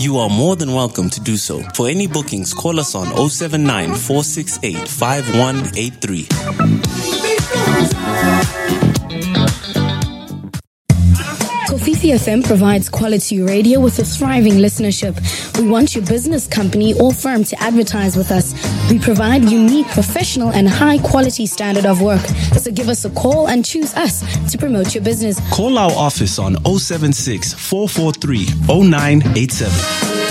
You are more than welcome to do so. For any bookings, call us on 079 468 5183. Kofifi FM provides quality radio with a thriving listenership. We want your business, company, or firm to advertise with us. We provide unique, professional, and high-quality standard of work. So give us a call and choose us to promote your business. Call our office on 076 443 0987.